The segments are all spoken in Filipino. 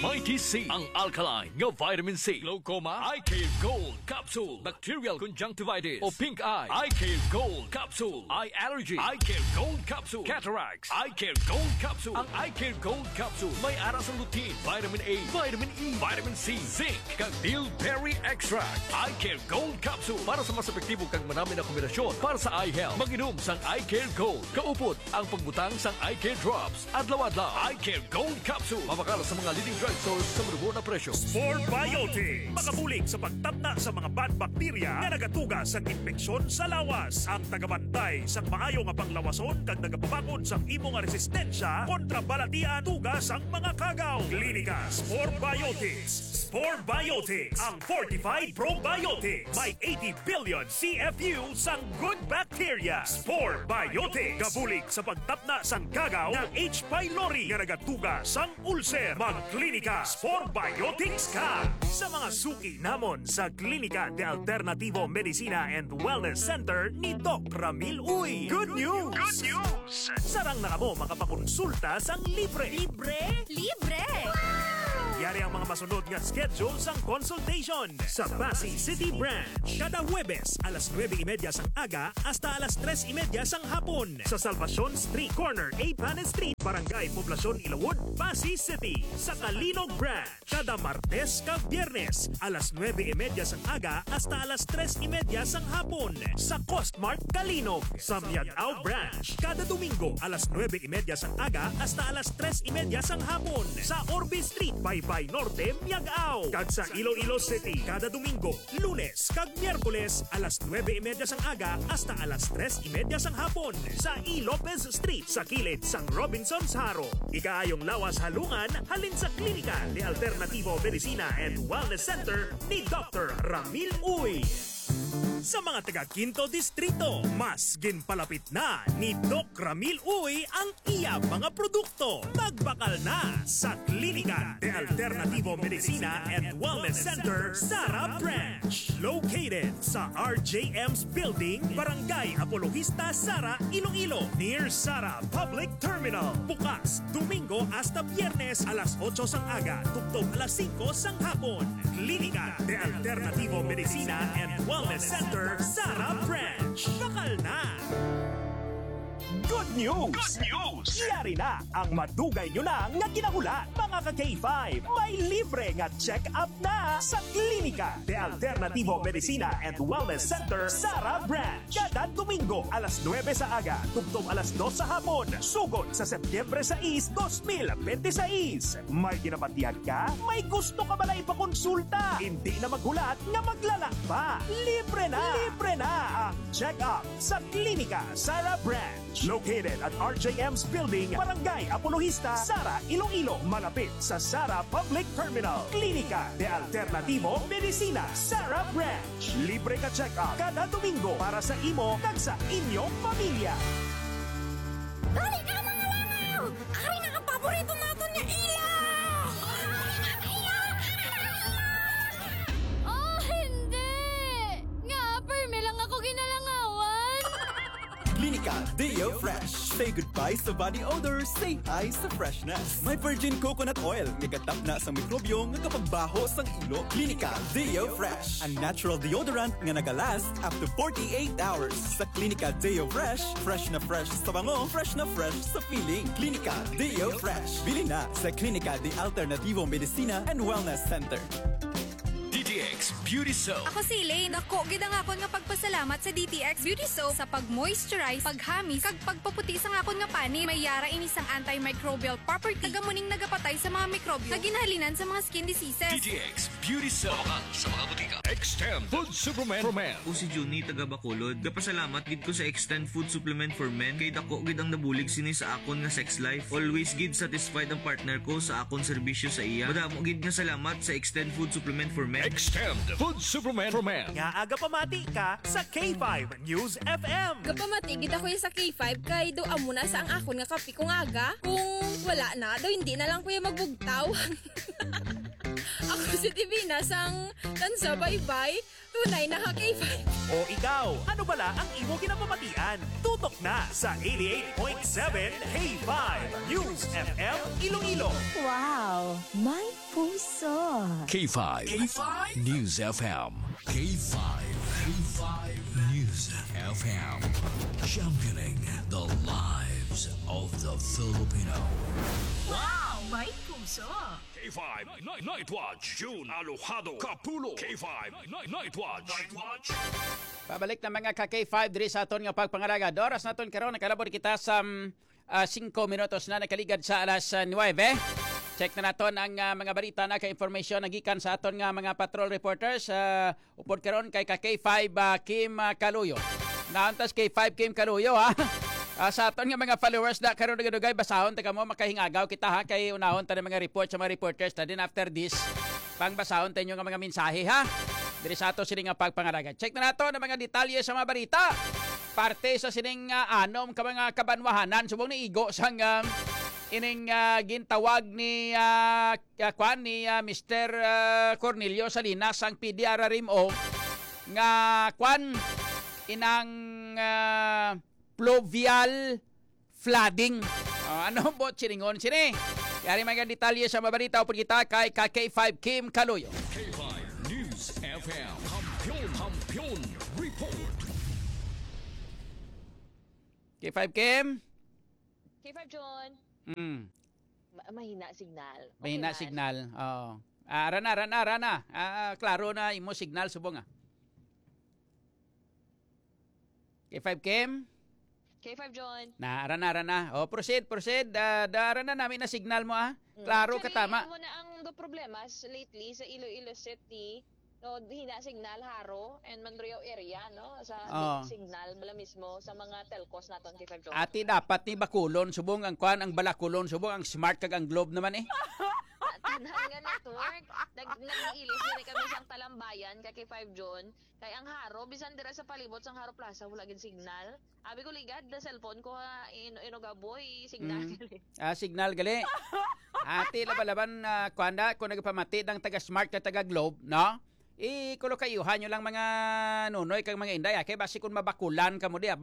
Mighty C, ang alkaline nga vitamin C. Glaucoma, Eye Care Gold Capsule. Bacterial conjunctivitis o pink eye, Eye Care Gold Capsule. Eye allergy, Eye Care Gold Capsule. Cataracts, Eye Care Gold Capsule. Ang Eye Care Gold Capsule may aras ang lutein, vitamin A, vitamin E, vitamin C, zinc, kag bilberry extract. Eye Care Gold Capsule para sa mas epektibo kag marami na kombinasyon para sa eye health. Mag-inom sang Eye Care Gold. Kaupod ang pagbutang sang Eye Care Drops. Adlaw-adlaw, Eye Care Gold Capsule. Mabakala sa mga leading drugstores sa marubo na presyo. Sport Biotics, makabulig sa pagtabna sa mga bad bacteria na nagatuga sa infeksyon sa lawas. Ang tagabantay sa maayo nga panglawason kag nagapabakod sa imong resistensya kontra balatian tugas ang mga kagaw. Klinika Sport Biotics. Sport Biotics, ang fortified probiotics. May 80 billion CFU sang good bacteria. Sport Biotics, kabulig sa pagtapna sang kagaw ng H. pylori nga nagatuga sang ulcer. Magklinika Sport Biotics ka. Sa mga suki namon sa Klinika de Alternativo Medicina and Wellness Center ni Doc Ramil Uy. Good news! Good news! Sarang na kamo makapakonsulta sang libre. Libre? Libre! Yari ang mga masunod nga schedule sang consultation sa Pasay City Branch. Kada Huwebes, alas 9:30 sang aga hasta alas 3:30 sang hapon. Sa Salvacion Street Corner, A. Panes Street, Barangay Poblacion, Ilawod, Pasay City. Sa Kalinog Branch, kada Martes kag Biyernes, alas 9:30 sang aga hasta alas 3:30 sang hapon. Sa Costmart, Kalinog. Sa Miagao Branch, kada Domingo, alas 9:30 sang aga hasta alas 3:30 sang hapon. Sa Orbe Street, Baybay Norte, Miagao. Kag sa Iloilo City, kada Domingo, Lunes kag Miyerkules, alas 9:30 sang aga hasta alas 3:30 sang hapon. Sa E. Lopez Street, sa kilid sang Robinson's Haro. Ikaayong lawas halungan, halin sa Klinika de Alternativo Medicina and Wellness Center ni Dr. Ramil Uy. Sa mga taga Quinto Distrito, mas ginpalapit na ni Doc Ramil Uy ang iya mga produkto. Magbakal na sa Klinika de Alternativo Medicina and Wellness Center, Sara Branch. Located sa RJM's Building, Barangay Apologista, Sara, Iloilo, near Sara Public Terminal. Bukas, Domingo hasta Biyernes, alas 8 sang aga, tugtog alas 5 sang hapon. Klinika de Alternativo Medicina and Wellness Center, Sara Branch. Bakal na! Good news! Good news! Yari na ang madugay nyo na nga kinahulan. Mga ka-K5, may libre nga check-up na sa Klinika de Alternativo Medicina and Wellness Center, Sara Branch. Kada Domingo, alas 9 sa aga, tugtog alas 2 sa hapon. Sugod sa Setyembre 6, 2026. May kinapatiyag ka? May gusto ka ba na ipakonsulta? Hindi na maghulat nga maglalak pa. Libre na! Libre na ang check-up sa Klinika Sara Branch. Located at RJM's Building, Barangay Apologista, Sara, Iloilo, malapit sa Sara Public Terminal. Klinika de Alternativo Medicina, Sara Branch. Libre ka check-up kada Domingo para sa imo kag sa inyong pamilya. Dali na mga langaw! Ari na ang paborito natin niya ilaw! Oh, hindi! Nga, perme lang ako ginalangawan! Klinika Deo Fresh. Say goodbye sa body odor, say hi sa freshness. May virgin coconut oil, nagatap na sa mikrobyo nga kapagbaho sang ilo. Klinika Deo Fresh, a natural deodorant nga nagalast up to 48 hours. Sa Klinika Deo Fresh na fresh sa bango, fresh na fresh sa feeling. Klinika Deo Fresh. Bili na sa Klinika de Alternativo Medicina and Wellness Center. DTX Beauty Soap. Ako si Elaine. Ako, gid ang akon nga pagpasalamat sa DTX Beauty Soap sa pag-moisturize, paghamis, kag pagpaputi sa akon nga pani. May yara ini sang antimicrobial property. Tagamuning nagapatay sa mga mikrobyo. Naginhalinan sa mga skin diseases. DTX Beauty Soap. Sa mga butika. Extend Food Supplement for Men. Ako si Juni, taga Bacolod. Gapasalamat gid ko sa Extend Food Supplement for Men. Kay dako gid ang nabulig sini sa akon nga sex life. Always gid satisfied ang partner ko sa akon serbisyo sa iya. Madamo gid nga salamat sa Extend Food Supplement for Men. Extend Food Supplement for Men. Nga aga pamati ka sa K5 News FM. Kapamatigid ako sa K5 kay do amo na sa ang akon nga kape kung aga. Kung wala na, do hindi na lang kuya magbugtaw. Ako si Divina sang tansa bye-bye. Tunay na ka K5. O ikaw, ano bala ang imo kinapamatian? Tutok na sa 88.7 K5 News FM Iloilo. Wow, my puso. K5. News FM. K5. News FM. Championing the lives of the Filipino. Wow, may puso. K5 Night Watch. June Alojado Capulo. K5 Night Watch. Pabalik na mga ka-K5 diri sa aton nga pagpangalagad. Oras naton karon nakalabot kita sa 5 minutos na nakaligad sa alas 9. Check na naton ang mga balita na ka-information nagikan sa aton nga mga patrol reporters. Upod karon kay ka-K5 Kim Kaluyo. Naantas K5 Kim Kaluyo ha. Sa aton nga mga followers na karon nagadugay basahon taga mo makahingagaw kita ha kay unahon ta mga report sa mga reporters na din after this pang basahon tayo nga mga mensahe ha. Diri sa ato sining nga pagpangaraga. Check na nato ang mga detalye sa mga balita. Parte sa sining anom ka mga kabanwahanan subong ni igo sang ining gintawag ni Mr. Cornelio Salinas ang PDRRMO nga inang pluvial flooding. Ano po siningon sini? Yari mga detalye sa mga balita upod kita kay K5 Kim Kaluyo. News FM. Kampiyon Report. K5 Kim? K5 John. Mahina signal. Okay Mahina man. signal. Oo. Rana. Klaro na imo signal subong K5 Kim? K5 John. Rana. Proceed. Rana namin na signal mo Klaro ka tama. Mo na ang problema lately sa Iloilo City. No, hina signal haro and Mandrio area no sa signal mala mismo sa mga telcos naton K5 John. Ati dapat ni bakulon subong ang ang balakulon subong ang smart kag ang globe naman Tanan nga network nag-iilis din kami sang Talambayan kay K5 John kay ang haro bisan dira sa palibot sang Haro Plaza wala gid signal. Abi ko ligad da cellphone ko inogaboy signal signal gali. Ati laban kuanda kung nagpamati ng taga smart at taga globe no? Kulo kayuhan nyo lang mga nunoy kag mga inday kay basi kung mabakulan ka mo di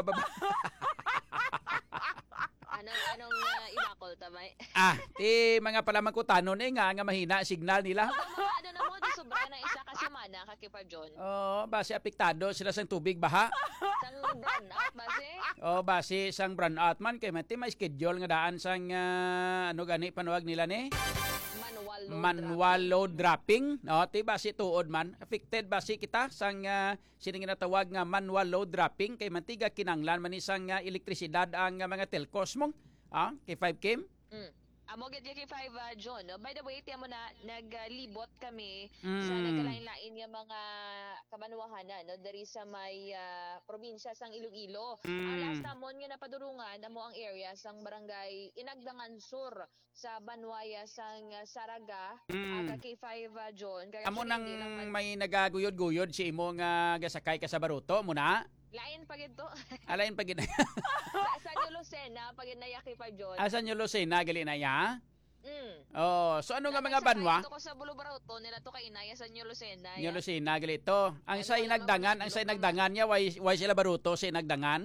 Anong ibakol tamay? Ti mga palamang kutanon nga mahina signal nila. Mga na mo di sobra na isa ka semana ka K5 John. Basi apektado sila sang tubig baha. Sang brand out basi? Basi sang brand out man kay mati may schedule nga daan sang gani panuwag nila ni? Manual load dropping. No, ti basi tuod man affected basi kita sang sining ginatawag nga manual load dropping kay mantiga kinanglan man isang elektrisidad ang mga telcos mong kay 5 Kim. Amo gid kay 5 John. No? By the way, tiyan mo na naglibot kami sa nagalain-lain nga mga kabanwahanan no dari sa may probinsya sang Iloilo. Ang last namon nga napadurungan amo ang area sang barangay Inagdangan Sur sa Banwaya sang Saraga kay 5 John. Kaya amo nang may nagaguyod-guyod si imo nga gasakay ka sa baruto mo na. Lain pagid to. Lain pagid. Sa New Lucena pagid na kay 5 John. Asan New Lucena gali na ya? So ano nga mga banwa? Ito ko sa Bulubaroto nila to kay inaya sa New Lucena. New Lucena gali to. Ang sa Inagdangan, niya why sila baruto sa Inagdangan?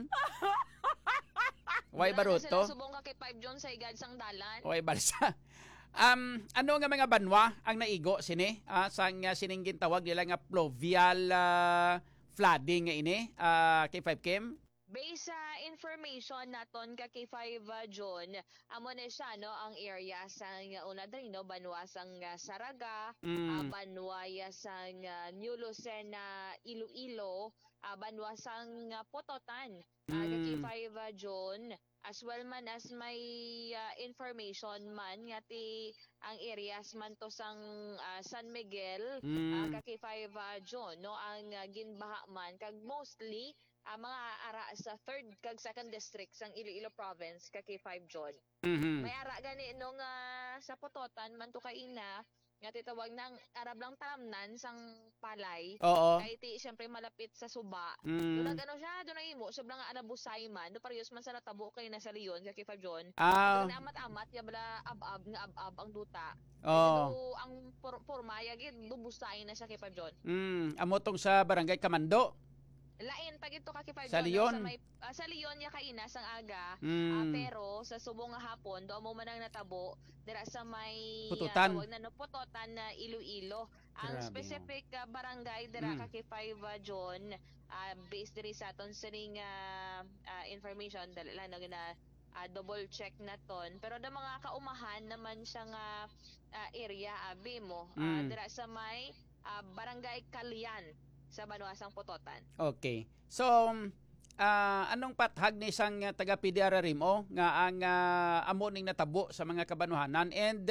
Why baruto? Subong ka kay 5 John sa igad sang dalan. Why balsa? Ano nga mga banwa ang naigo sini? Sang sining gintawag nila nga pluvial flooding nga ini kay 5 Kim? Based sa information naton kay 5 John, amo na siya no ang area sang una diri no banwa sang Saraga, banwaya sang New Lucena, Iloilo, banwa sang Pototan. Kay 5 John as well man as may information man nga ti ang areas man to sang San Miguel kay 5 John no ang ginbaha man kag mostly mga ara sa 3rd kag 2nd district sang Iloilo province kay 5 John. May ara gani nung sa Pototan man to kay ina nga titawag ng Arab lang talamnan sang palay. Kay ti syempre malapit sa Suba. Doon ano siya, doon ang imo, sobrang anabusay man. Do parehas man sa natabo kay nasa Leon kay 5 John. Doon amat-amat ya bala ab-ab nga ab-ab ang duta. So ang forma ya gid busay na siya kay 5 John. Amo tong sa barangay Kamando. Lain pag ito K5 Sa John, Leon? sa may sa Leon ya kainas ang aga. Pero sa subong nga hapon do mo man ang natabo dira sa may Pututan. tawag na no, Pututan na Iloilo. Ang Grabe, specific barangay dira K5 John, based diri sa aton sining information dali lang na double check na ton, pero da mga kaumahan naman siya nga area abi mo dira sa may barangay Kalyan sa Banuasang Putotan. Okay. So, anong pathag ni isang taga PDRRM nga ang amo ning natabo sa mga kabanuhanan and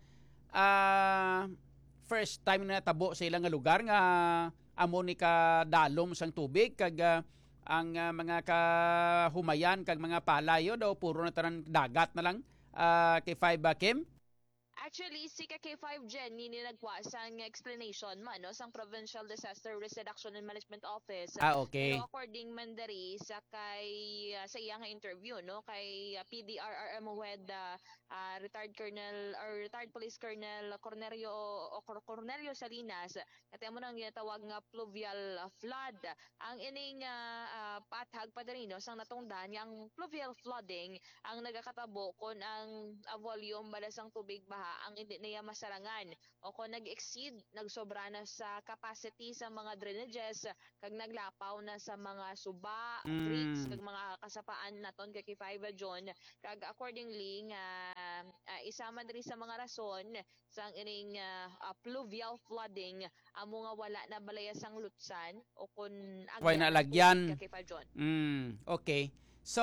first time na natabo sa ilang nga lugar nga amo ni ka dalom sang tubig kag ang mga kahumayan kag mga palayo daw puro na tanan dagat na lang kay 5 Kim. Actually, si K5 Jenny ni nagwa sang explanation man no sang Provincial Disaster Risk Reduction and Management Office. Okay. Pero according man diri sa kay sa iyang interview no kay PDRRM head retired police colonel Cornelio Salinas, kaya mo nang ginatawag nga pluvial flood. Ang ining pathag pa diri no sang natungdan yang pluvial flooding ang nagakatabo kon ang volume balasang tubig baha ang hindi niya masarangan o kung nag-exceed, nagsobra na sa capacity sa mga drainages kag naglapaw na sa mga suba, creeks kag mga kasapaan naton kay K5 John, kag accordingly nga isama diri sa mga rason sang ining pluvial flooding amo nga wala na balayasang lutsan o kun way na lagyan kay K5 John. Okay. So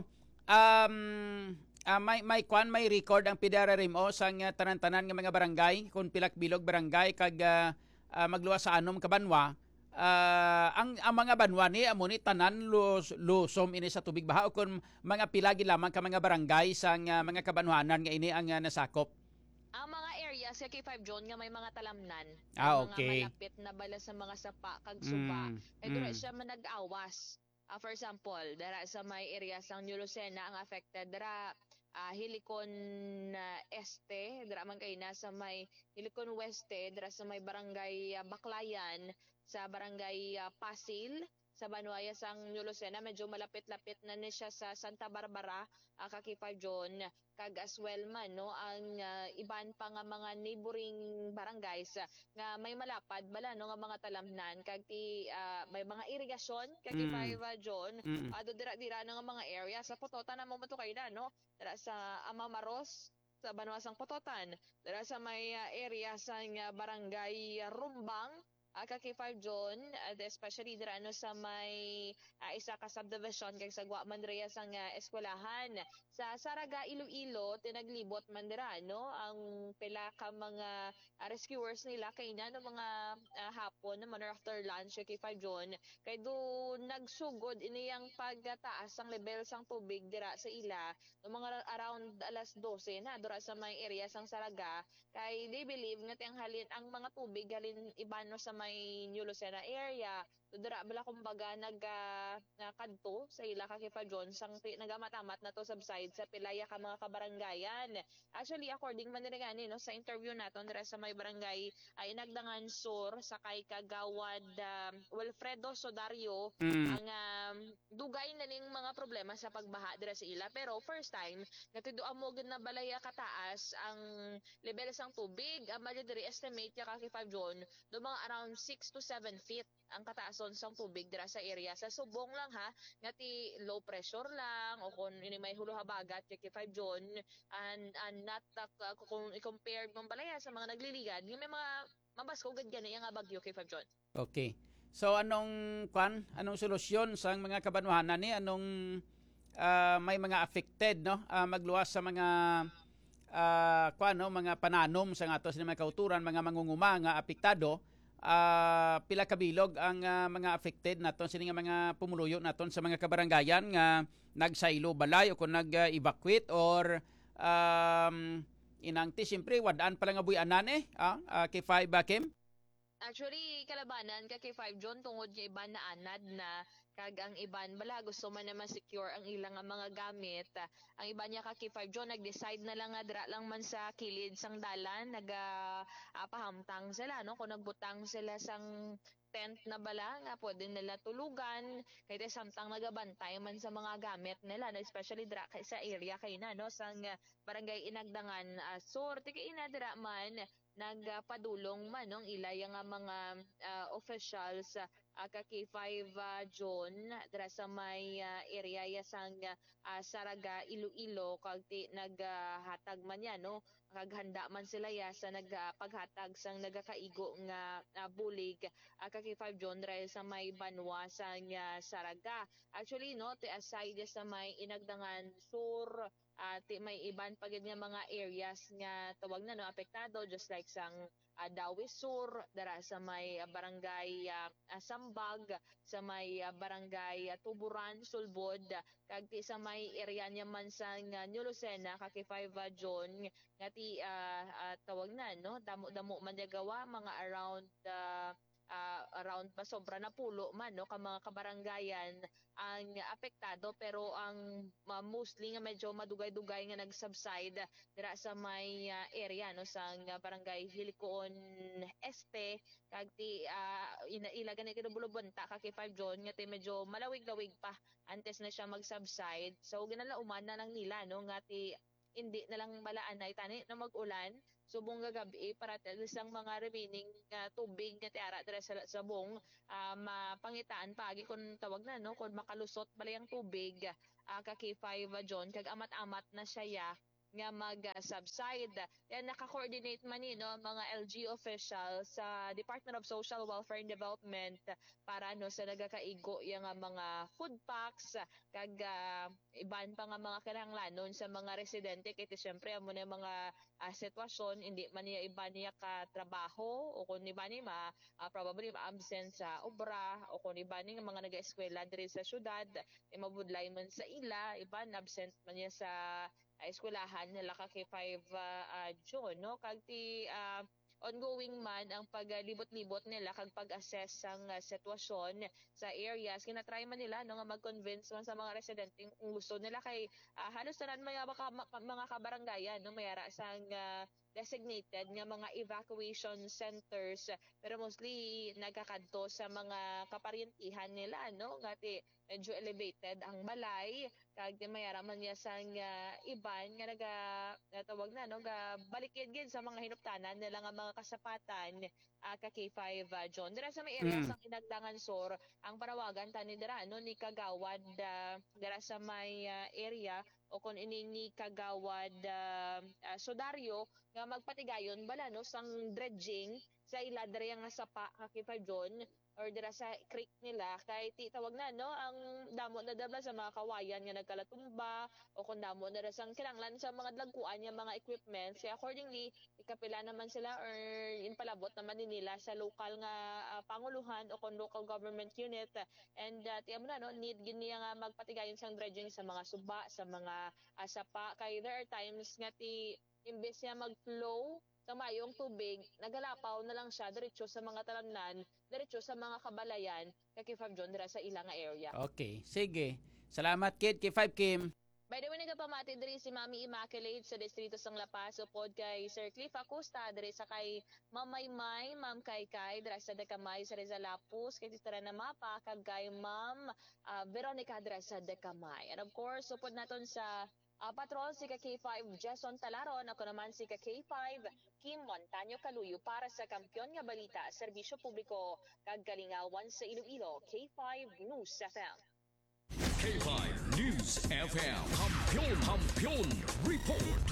may record ang PDRRM sang tanan-tanan nga mga barangay kung pilak bilog barangay kag magluwas sa anom kabanwa. Ang mga banwa ni amo ni tanan lusom ini sa tubig baha o kung mga pilagi lamang ka mga barangay sang mga kabanwanan nga ini ang nasakop. Ang mga areas sa K5 John nga may mga talamnan, okay. mga malapit na bala sa mga sapa kag suba, dira siya manag-awas. For example, dara sa may area sang New Lucena ang affected dara Hilikon Este, dira man kay na sa may Hilikon Weste, dira sa may barangay Baclayan, sa barangay Pasil, sa Banuaya sang New Lucena, medyo malapit-lapit na ni siya sa Santa Barbara, K5 John, kag as well man no ang iban pa nga mga neighboring barangays nga may malapad bala no nga mga talamnan kag may mga irigasyon kag K5 John dira nga mga area sa Putotan na mo matukay na no dira sa Amamaros sa Banuasang Putotan, dira sa may area sa barangay Rumbang K5 John, especially dira no sa may isa ka subdivision kay sa Guaman Reyes ang eskwelahan. Sa Saraga Iloilo tinaglibot man dira no ang pila ka mga rescuers nila kay na no mga hapon naman after lunch kay K5 John kay do nagsugod iniyang pagtaas ang level sang tubig dira sa ila no mga around alas 12 na dira sa may area sang Saraga kay they believe nga halin ang mga tubig halin iban no sa may New Lucena area dira bala kumbaga nagkadto sa ila ka K5 John sang nagamatamat na to subside sa pilaya ka mga kabarangayan. Actually according man diri gani no sa interview naton dira sa may barangay ay Inagdangan Sur sa kay Kagawad Wilfredo Sodario ang dugay na ning mga problema sa pagbaha dira sa ila, pero first time natiduan mo gid na balaya kataas ang level sang tubig amali diri estimate ya ka K5 John do mga around 6 to 7 feet ang kataason sang tubig dira sa area sa subong lang ha ngati low pressure lang o kung ini may huluhabagat K5 John and not kung i-compare ng balaya sa mga nagliligad yung may mga mabasko gad gani nga bagyo K5 John. Okay. So anong solusyon sa mga kabanwahanan ni anong may mga affected no magluwas sa mga mga pananom sa ato sa mga kauturan mga mangunguma nga apektado. Pila kabilog ang mga affected naton sini nga mga pumuluyo naton sa mga kabarangayan nga nagsaylo balay o kung nag-evacuate or inangti siyempre wadaan pala nga buyanan K5 Kim. Actually, kalabanan ka K5 John tungod niya iba na anad na kag ang iban bala gusto man naman secure ang ilang nga mga gamit. Ang iban niya ka K5 John nag-decide na lang nga dira lang man sa kilid sang dalan pahamtang sila no kung nagbutang sila sang tent na bala nga pwede nila tulugan kay samtang nagabantay man sa mga gamit nila no? Especially dira sa area kay na no sang barangay Inagdangan sorte kay ina dira man nagpadulong man nung ilay nga mga officials ka K5 John dira sa may area ya sang Saraga Iloilo kag naghatag man yan no kaghanda man sila ya sa nagpaghatag sang nagakaigo nga bulig ka K5 John dira sa may Banwa sang Saraga. Actually no ti aside sa may Inagdangan Sur may iban pa gid nga mga areas nga tawag na no apektado just like sang Dawi Sur dara sa may barangay Sambag sa may barangay Tuburan Sulbod kag ti sa may area niya man sang New Lucena ka K5 John nga ti tawag na no damo man gawa mga around pa sobra na pulo man no ka mga kabarangayan ang apektado pero ang mostly nga medyo madugay-dugay nga nag-subside dira sa may area no sang barangay Hilcoon Este kag ti ilagan ni kinubulubunta ka K5 John nga ti medyo malawig-lawig pa antes na siya mag-subside so ginalauman na lang nila no nga ti hindi na lang malaanay tani na mag-ulan subong gagabi para isang mga remaining tubig nga tiara dira sa bong mapangitaan pagi kun tawag na no kun makalusot balay ang tubig ka K5 John kag amat-amat na siya nga mag-subside. Yan naka-coordinate man no mga LG officials sa Department of Social Welfare and Development para no sa nagakaigo yung mga food packs kag iban pa nga mga kinahanglanon sa mga residente kay syempre amo na mga sitwasyon hindi man niya iba niya ka trabaho o kung iba ni probably absent sa obra o kung iba ni mga nag-eskwela diri sa syudad mabudlay man sa ila iban absent man niya sa eskwelahan nila ka K5 John no kag ti ongoing man ang paglibot-libot nila kag pag-assess sang sitwasyon sa areas kinatry man nila no nga mag-convince man sa mga residente kung gusto nila kay halos tanan mga kabarangayan no mayara sang designated nga mga evacuation centers pero mostly nagkakadto sa mga kaparyentihan nila no nga ti medyo elevated ang balay kag mayara man niya sang iban nga natawag na no ga balikid gid sa mga hinuptanan nila nga mga kasapatan ka K5 John dira sa may area sa Inagdangan Sur ang parawagan tani dira no ni Kagawad dira sa may area o kung ini Kagawad Sodario nga magpatigayon bala no sang dredging sa ila dira nga sapa ka K5 John or dira sa creek nila kay ti tawag na no ang damo na dabla sa mga kawayan nga nagkalatumba o kung damo na sang kinanglan sa mga dagkuan nga mga equipment so accordingly ikapila naman sila or inpalabot naman ni nila sa local nga panguluhan o kung local government unit and ti amo na no need gini nga magpatigayon sang dredging sa mga suba sa mga sapa kay there are times nga ti imbes niya mag-flow sa mayong tubig, nagalapaw na lang siya diretso sa mga talamnan, diretso sa mga kabalayan, kay K5 John dira sa ilang area. Okay, sige. Salamat kid K5 Kim. By the way, nagapamati diri si Mami Immaculate sa distrito sang La Paz upod kay Sir Cliff Acosta diri sa kay Mamaymay, Ma'am Kaykay diri sa Decamay sa Rizalapus, kay Titara na Mapa kag kay Ma'am Veronica diri sa Decamay. And of course, upod naton sa patron si K5 Jason Talaron, ako naman si K5 Kim Montaño Caluyo para sa Kampiyon nga Balita, Serbisyo Publiko, kag Kalingawan sa Iloilo, K5 News FM. K5 News FM, Kampiyon Report.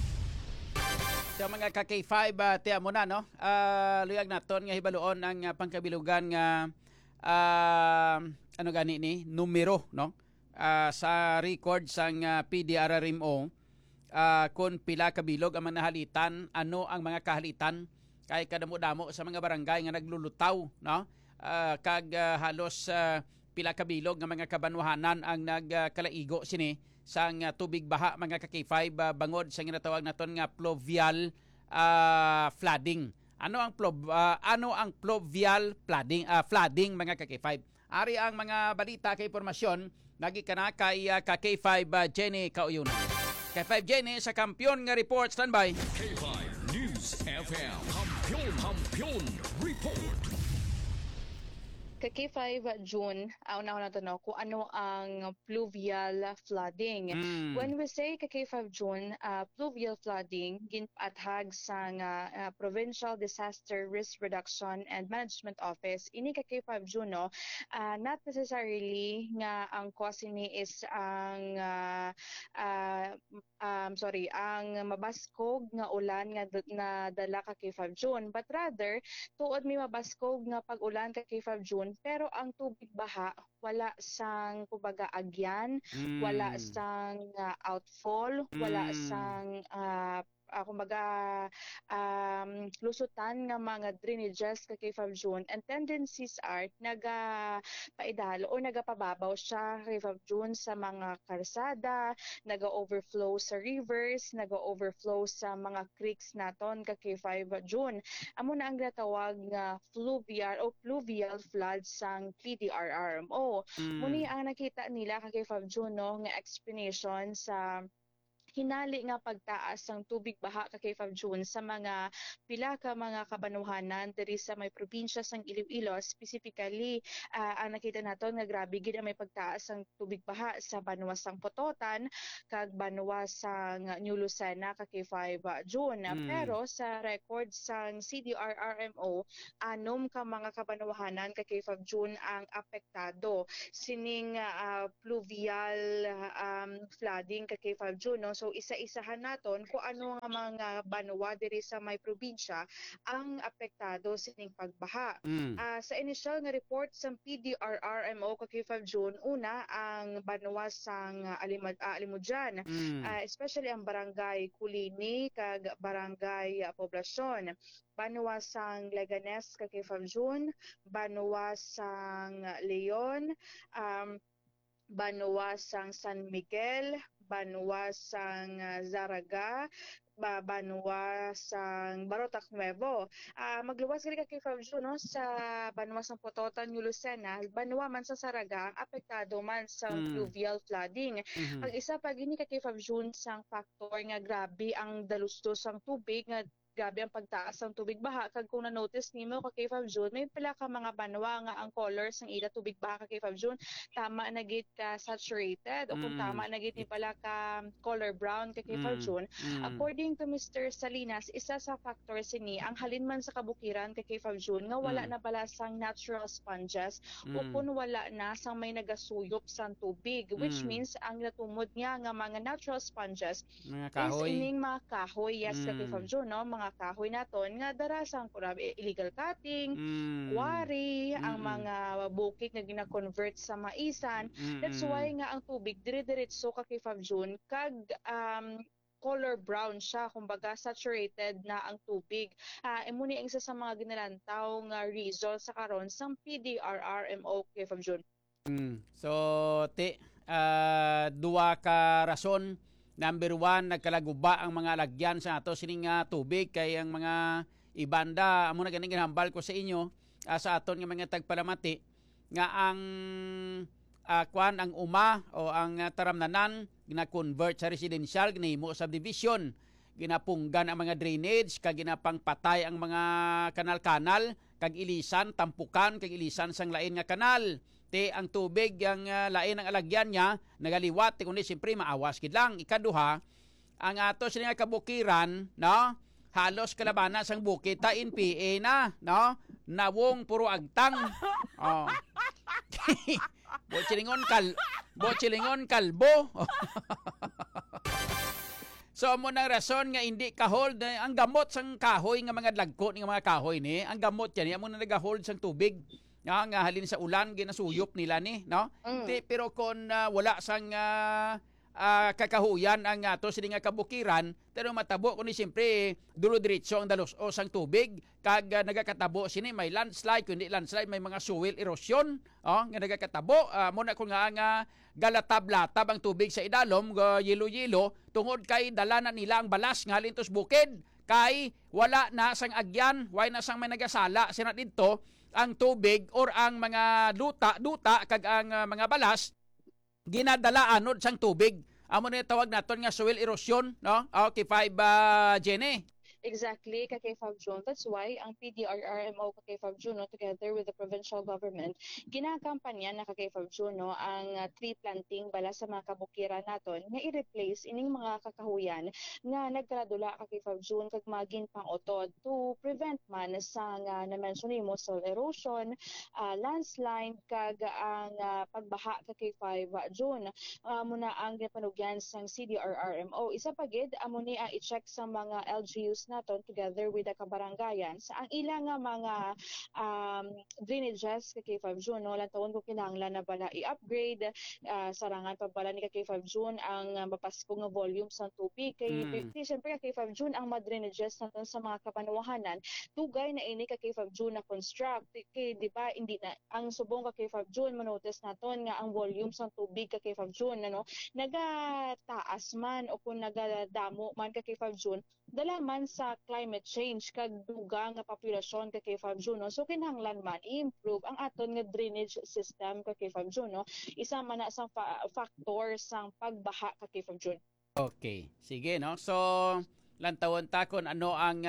So mga ka-K5, tiya mo na no, luyag naton nga hibaluon ang pangkabilugan nga ano gani ni numero no. Sa record sang PDRRMO kung pila kabilog ang manahalitan ano ang mga kahalitan kay kadamo-damo sa mga barangay nga naglulutaw no kag halos pila kabilog nga mga kabanwahanan ang nagkalaigo sini sang tubig baha mga ka-K5 bangod sa ginatawag naton nga pluvial flooding. Ano ang pluvial flooding mga ka-K5? Ari ang mga balita kay impormasyon nagi kana kay ka K5 Jenny Kauyunan. K5 Jenny sa kampiyon nga report, standby. K5 News FM. Kampiyon Report. Kay K5 June, una ko na to kung ano ang pluvial flooding. When we say kay K5 June, pluvial flooding, ginpathag sa Provincial Disaster Risk Reduction and Management Office, ini kay K5 June, not necessarily nga ang cause ini is ang ang mabaskog nga ulan nga dala kay K5 June, but rather tuod may mabaskog nga pag-ulan kay K5 June pero ang tubig baha wala sang kumbaga agyan, wala sang outfall, wala sang lusutan nga mga drainages kay K5 June, and tendencies are nagapaidalo o nagapababaw siya kay K5 June sa mga karsada, naga-overflow sa rivers, naga-overflow sa mga creeks naton kay K5 June. Amo na ang ginatawag nga pluvial floods sang PDRRMO. Muni ang nakita nila kay K5 June nga explanation sa hinali nga pagtaas ng tubig baha kay K5 June sa mga pila ka mga kabanuhanan diri sa may probinsya sang Iloilo. Specifically, ang nakita naton nga grabe gid ang may pagtaas ng tubig baha sa Banwa sang Pototan kag Banwa sang New Lucena kay K5 June. Pero sa record sang CDRRMO, 6 ka mga kabanuhanan kay K5 June ang apektado sining pluvial flooding kay K5 June. No? So isa-isahan naton kung ano nga mga banwa diri sa may probinsya ang apektado sining pagbaha. Sa initial nga report sa PDRRMO kay K5 June, una ang banwa sang Alimudjan, especially ang barangay Kulini kag barangay Poblasyon, banwa sang Leganes kay K5 June, banwa sang Leon, banwa sang San Miguel, banwa sang Zaraga, banwa sang Barotac Nuevo. Magluwas kay K5 June no, sa banwa sang Pototan, New Lucena, banwa man sa Zaraga, apektado man sa pluvial flooding. Ang isa pa gini kay K5 June sang factor nga grabe ang dalustos sang tubig nga grabe ang pagtaas ng tubig baha. Kag kung na-notice nimo kay K5 June, may pila ka mga banwa nga ang colors ng ila tubig baha kay K5 June tama na gid ka saturated o kung tama na gid ni pala ka color brown kay K5 June. According to Mr. Salinas, isa sa factors ini ang halin man sa kabukiran kay K5 June nga wala na pala sang natural sponges o kung wala na sang may nagasuyop sang tubig, which means ang natumod niya nga mga natural sponges mga kahoy, is ining mga kahoy, yes, kay K5 June, no, mga kahoy naton nga darasang illegal cutting, quarry, ang mga bukid nga gina-convert sa maisan. That's why nga ang tubig dire-diretso kay K5 June kag color brown siya, kumbaga saturated na ang tubig. Muna ang isa sa mga ginalantaw nga result sa karon sang PDRRMO kay K5 June. So, duwa ka rason. Number 1, nagkalaguba ang mga lagyan sa ato sining tubig kay ang mga ibanda amo na ganing ginhambal ko sa inyo sa aton nga mga tagpalamati nga ang ang uma o ang taramnanan gina-convert sa residential, ginahimo subdivision, ginapunggan ang mga drainage kag ginapangpatay ang mga kanal-kanal kag ilisan tampukan kag ilisan sang lain nga kanal. Ang tubig ang lain ang alagyan niya nagaliwat kundi siyempre maawas gid lang. Ikaduha, ang ato sa kabukiran, no, halos kalabana sang bukid ta in PA na, no, nawong puro agtang. Bochilingon kalbo. So mo nang rason nga hindi ka hold ang gamot sang kahoy nga mga lagko nga mga kahoy ni, ang gamot yan amo na naga-hold sang tubig. Nga halin sa ulan ginasuyop nila ni, no? Pero kung wala sang kakahuyan ang ato sila nga kabukiran, pero matabo kundi siyempre dulo diretso ang dalos o sang tubig kag nagakatabo sini may landslide, kundi landslide may mga soil erosion, nga nagakatabo muna kun nga galatab-latab ang tubig sa idalom, yelo-yelo tungod kay dala na nila ang balas nga halin tos bukid kay wala na sang agyan, why na sang may nagasala sina didto ang tubig or ang mga duta kag ang mga balas ginadala anod sang tubig. Amo ni tawag naton nga soil erosion, no? Okay, 5 Jenny. Exactly, Kake 5 June. That's why ang PDRRMO Kake 5 June, together with the provincial government, ginakampanya na Kake 5 June ang tree planting bala sa mga kabukiran naton nga i-replace ining mga kakahuyan nga nagkaradula Kake 5 June kag maging pang-utod to prevent man sa nga na-mention mo soil erosion, landslide kag ang pagbaha Kake 5 June. Muna ang panugyan sang CDRRMO. Isa pa gid amo ni i-check sa mga LGUs naton together with the kabarangayan sa ang ilang mga drainages kay 5 June, no, lang taon ko kinahanglan na bala i-upgrade, sarangan pa bala ni kay 5 June ang mapasko nga volume sa tubig kay siyempre kay 5 June ang drainages naton sa mga kapanuwahanan tugay na ini kay 5 June na construct kay di ba hindi na ang subong kay 5 June manotice naton nga ang volume sa tubig kay 5 June ano nagataas man o kung nagadamo man kay 5 June dala man sa climate change kag dugang nga populasyon kay 5 June, no? So kinahanglan man i-improve ang aton nga drainage system kay 5 June, no? Isa man na sang factor sang pagbaha kay 5 June. Okay, sige, no? So lantawon ta kung ano ang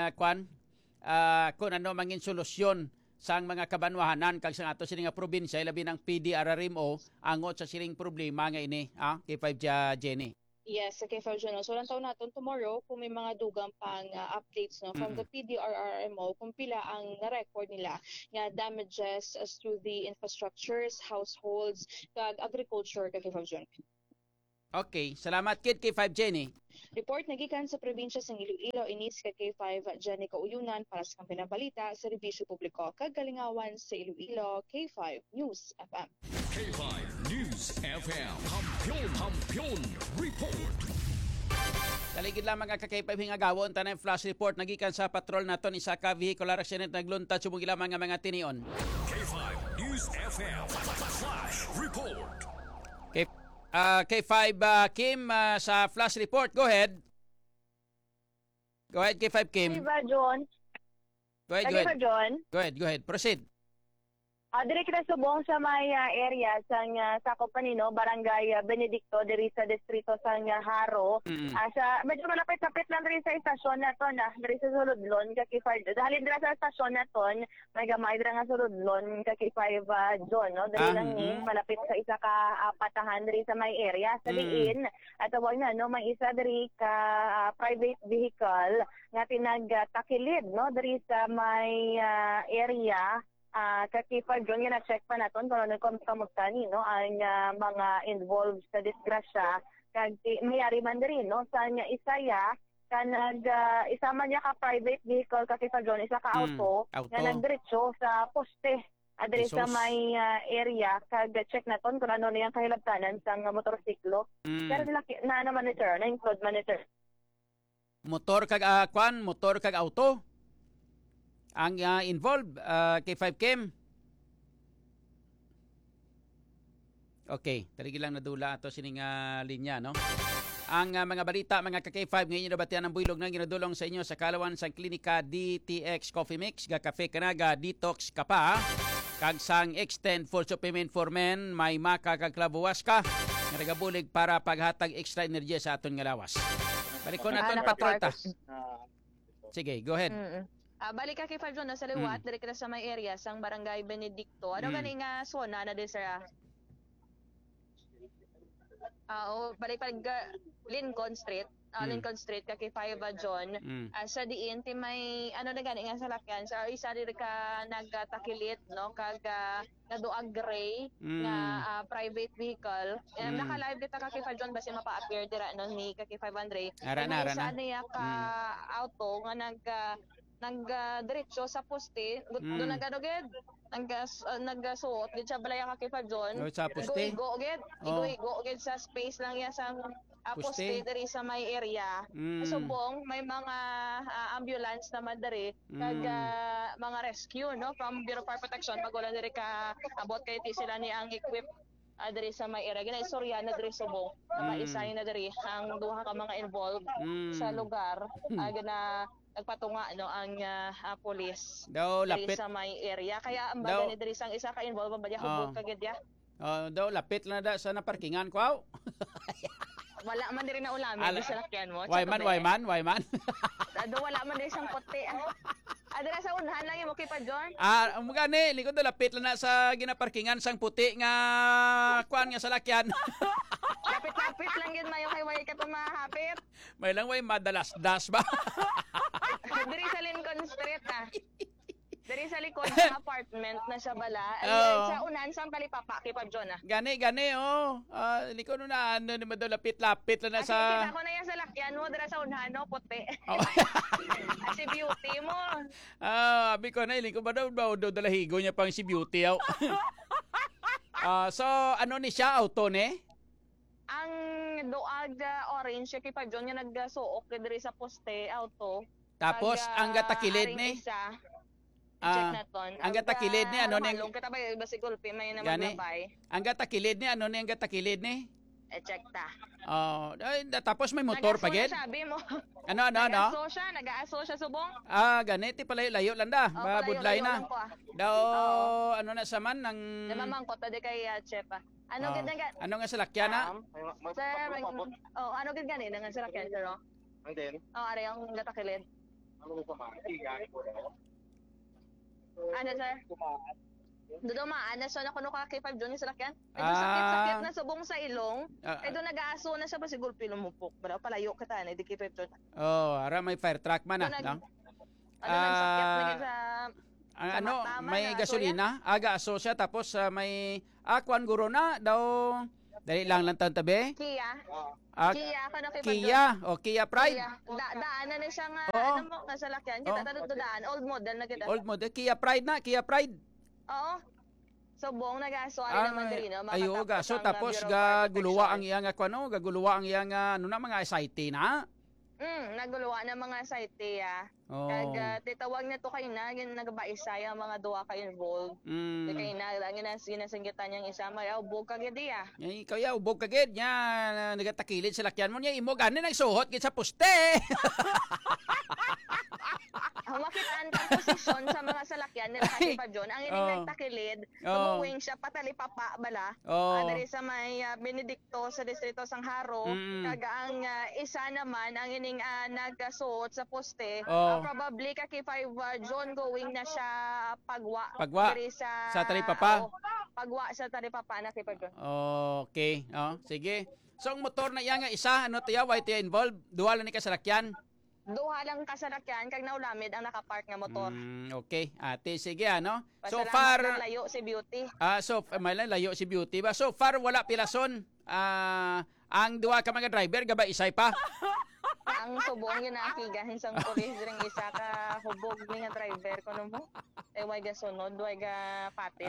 kung ano mangin solusyon sang mga kabanwahanan kag sang ato sining nga probinsya labi ng PDRRMO angot sa sining problema nga ini, kay 5 Jenny. Yes, okay, 5 June. So, lang taon natin tomorrow kung may mga dugang pang updates no, from the PDRRMO kung pila ang na-record nila nga damages as to the infrastructures, households, kag agriculture kay 5 June. Okay, salamat kid kay 5 Jenny. Report nagikan sa probinsya sa Iloilo inis kay 5 Jenny Kauyunan para sa kampina balita sa serbisyo publiko kag kalingawan sa Iloilo K5 News FM. K5 News FM. Kampiyon Report. Kaligid lang mga ka-K5 hingagawon tanay flash report nagikan sa patrol naton isa ka vehicular accident nagluntad subong ilang mga tinion. K5 News FM. Flash report. K5 Kim sa flash report. Go ahead. Go ahead K5 Kim. John. Go ahead. John. Go ahead. Proceed. Diri kita subong sa may area sang sakop kanino Barangay Benedicto diri sa distrito sang Haro. Sa medyo malapit-lapit lang diri sa istasyon naton diri sa Suludlon kay 5. Dahil diri sa istasyon naton may gamay diri nga Suludlon kay 5 John no diri lang ni malapit sa isa ka patahan diri sa may area sa diin at tawag na no may isa diri ka private vehicle nga tinagtakilid no diri sa may area kay 5 June nga na-check pa naton kung kamusta ni no ang mga involved sa disgrasya kag mayari man diri no sa isaya kanag isa man niya ka private vehicle kay 5 June isa ka auto nga nagdiretso sa poste adre sa may area kag check naton kung ano niyang kahilabtanan sang motorsiklo pero na naman ni sir na include man ni sir motor kag auto ang involved kay 5 Kim. Okay, taligi lang nadula ato sining linya no. Ang mga balita mga ka-K5 ngayon nabatian ng buylog na ginadulong sa inyo sa Kalawan sang Klinika DTX Coffee Mix ga Cafe Kanaga Detox Kapa kag sang Extend Full Supplement for Men may maka kag klabuwas ka nga nagabulig para paghatag extra energy sa aton nga lawas. Balikon naton patrol ta. Sige, go ahead. Balik ka kay 5 June sa liwat, diri kita sa may area sang Barangay Benedicto. Ano gani nga zona na di sir? Balik Lincoln Street. Lincoln Street ka kay 5 John. Sa diin ti may ano na gani nga salakyan. Sa isa diri ka nagtakilit no kag naduag gray na private vehicle. Naka-live kita ka kay 5 John basi mapa-appear dira no ni ka kay 5 Andre. Isa niya ka auto nga nagdiretso sa poste doon nagadugid nagsuot gid sa balaya ka kay 5 John igo gid sa space lang ya sa poste diri sa may area subong may mga ambulance naman diri kag mga rescue no from Bureau of Fire Protection pag wala diri ka abot kay ti sila ni ang equip diri sa may area gina istorya na diri subong maisay na diri ang duha ka mga involved sa lugar gina nagpatunga no ang police Daw diri lapit. sa may area. Kaya ang Daw- baga ni diri sang isa ka involved ba hubog kagid ya. Daw lapit lang na da sa naparkingan ko. Aw. Wala man diri na ulamin Ala- sa lakyan mo. Why man? Ado wala man diri sang puti. Adra sa unahan lang imo kay pa John. Mga ni, likod do lapit lang na sa ginaparkingan sang puti nga kuan nga salakyan. Lapit-lapit lang yun mayo kay way ka pa mahapit. May lang way madalas-das ba? Diri sa Lincoln Street Diri sa likod ng apartment na siya bala. Oh. Sa unahan sang talipapa kay pa John Gani oh. Likod na ano ni madala lapit-lapit lang na Kita sa ko na yan sa lakyan mo dira sa unahan no puti. Oh. Si beauty mo. Abi ko na iling ko ba daw dalahigo niya pang si Beauty aw. So ano ni siya auto ni? Ang doag orange kay pa John nga nagsuok diri sa poste auto. Tapos ang gatakilid ni. Check na ton. Ang gatakilid ni ano ni? Malong kita ba basigol may na Gani. maglabay. Ang gatakilid ni ano ni ang gatakilid ni? Check ta. Tapos may motor pa gid. Sabi mo. Ano? Nag-aaso siya subong. Ganiti pala layo lang da. Babudlay na. Daw ano na sa man ng Namamangkot di kay Chef. Ano gid nga? Ano nga salakyan na? Sir, ano gid gani nga salakyan sir? And then, are yung gatakilid. ano pa man? Ano sir? Dudumaan na siya na kuno ka kay 5 June sa lakyan. Ay sakit na subong sa ilong. Ay do nag-aaso na siya ba siguro pilumupok. Bara palayo ka ta na di kay 5 June. Ara may fire truck man no? Nagsakit na gid sa may gasolina, aga-aso siya tapos may kwan guro na daw dali lang tabi. Kia. Kia ka na kay Kia Pride. Daanan na siya nga ano mo nga sa lakyan. Kita daan old model na kita. Old model Kia Pride. Oo. Subong nag-aso naman diri no. Ayo gaso tapos gaguluwa ang iya nga kuno, gaguluwa ang iya nga ano na mga SIT na. Naguluwa na mga site Kag titawag na to kay na nagabaisay ang mga duwa ka involved. Kay na ginasinggitan niyang isa may ubog ka gid ya. Ikaw ya ubog ka gid nya nagatakilid sa lakyan mo nya imo gani nagsuhot gid sa poste. Makitaan ka posisyon sa mga salakyan nila kay pa John. Ang ining nagtakilid, tumuwing siya patali papa bala. Diri sa may Benedicto sa distrito sang Haro. Kag ang isa naman ang ining nagsuot sa poste. Probably ka kay 5 John going na siya pagwa diri sa talipapa. Pagwa sa talipapa na kay pa John. Okay. Sige. So ang motor na iya nga isa ano tiya why tiya involved? Duha lang ni kasalakyan. Duha lang kasalakyan kag naulamid ang nakapark nga motor. Okay. Ate sige ano. So Pasalamat far ng layo si Beauty. May layo si Beauty ba? So far wala pilason. Ang duha ka mga driver gaba isay pa. Ang subong yun nakigahin sang pulis ring isa ka hubog ni nga driver kuno mo. Way ga sunod, way ga pati.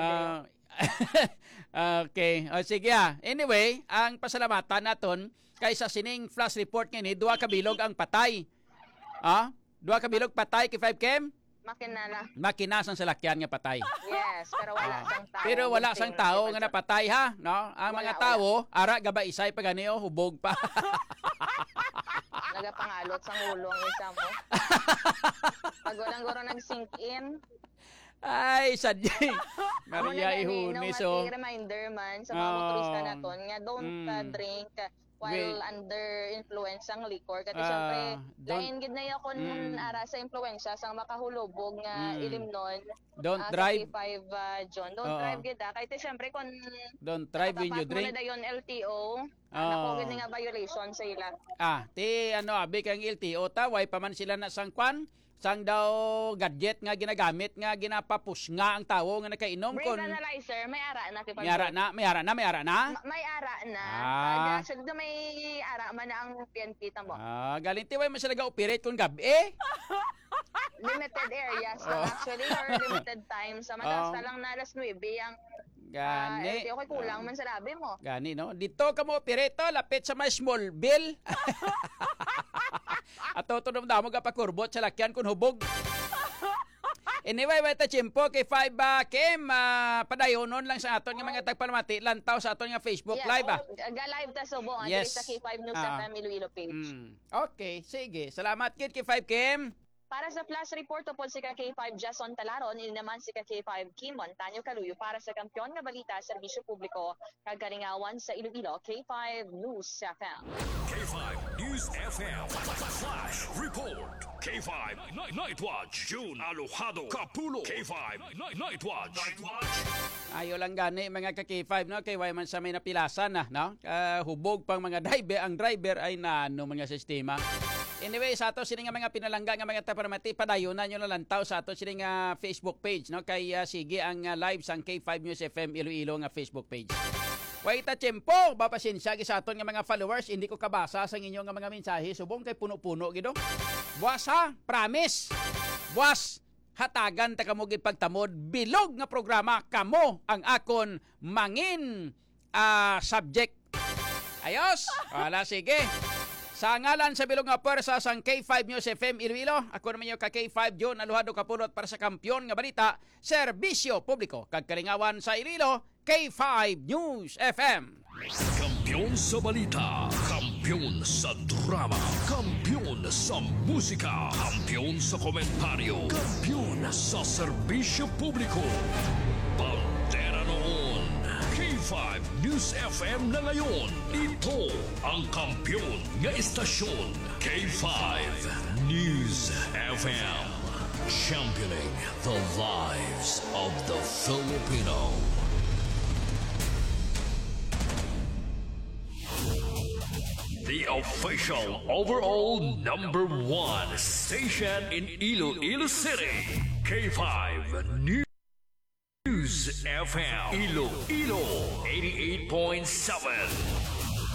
Okay. Sige Anyway, ang pasalamatan naton kaysa sining flash report nga ni duha ka bilog ang patay. Duha ka bilog patay kay 5 Makina sang salakyan nga patay. Yes, pero wala sang tao. Pero wala sang tao nga napatay ha, no? Ang mga tao ara gaba isay pa ganiyo hubog pa. Nagapangalot sang ulo ang isa mo. Pag walang guro nag-sink in. Ay, sadya. Maria Ihunis so. Reminder man sa mga motorista naton nga don't drink while under influence ang liquor kasi syempre lain gid na yakon ara sa influensya sang makahulubog nga ilimnon. Don't drive 5 John. Don't drive gid kay syempre kon don't drive when you drink. Mo na dayon LTO. Nako gid nga violation sa ila. Abi kang LTO ta why pa man sila na sang kwan? Sang daw gadget nga ginagamit nga ginapapus nga ang tawo nga nakainom kon analyzer may ara na kay May ara na. May ara na. Actually may ara man na ang PNP tamo. Galing ti way man sila ga-operate kun gabi. Limited areas lang actually or limited time sa madasta lang na alas 9 ang Gani. Okay, kulang man sa labi mo. Gani, no? Dito ka mo operito, lapit sa may Smallville. At toto na mo ka pakurbot sa lakyan kung hubog. Anyway, weta chimpo kay 5 Kim, padayonon lang sa aton nga mga tagpalamati, lantaw sa aton nga Facebook Live. Ga-live ta subong yes. Sa K5 News FM Iloilo page. Okay, sige. Salamat kid kay 5 Kim. Para sa flash report upon si K5 Jason Talaron, ini naman si K5 Kim Montaño Caluyo para sa Kampiyon nga Balita Serbisyo Publiko kagaringawan sa Iloilo, K5 News FM. K5 News FM. Flash report. K5 Night Watch. June Alojado Capulo. K5 Night Watch. Ayo lang gani mga ka-K5 no kay way man sa may napilasan na no. Hubog pang mga driver, ang driver ay naano mga sistema. Anyway, sa ato sini nga mga pinalangga nga mga taparamati padayonan nyo na lantaw sa ato sini nga Facebook page no kay sige ang live sang K5 News FM Iloilo nga Facebook page. Wait a tempo, papasensya gi sa aton nga mga followers, hindi ko kabasa sa inyo nga mga mensahe subong kay puno-puno gido. Buwas ha, promise. Buwas hatagan ta kamo gid pagtamod bilog nga programa kamo ang akon mangin subject. Ayos. Wala sige. Sa ngalan sa bilog nga pwersa sang K5 News FM Iloilo, ako naman yung ka-K5 John Alojado Kapulot para sa Kampiyon nga Balita, Serbisyo Publiko. Kagkaringawan sa Iloilo, K5 News FM. Kampiyon sa balita, kampiyon sa drama, kampiyon sa musika, kampiyon sa komentaryo, kampiyon sa serbisyo publiko. Bandera noon, K5 News FM na ngayon. Ito ang kampiyon nga istasyon, K5 News FM. Championing the lives of the Filipino. The official overall number 1 station in Iloilo City, K5 News FM, Iloilo 88.7.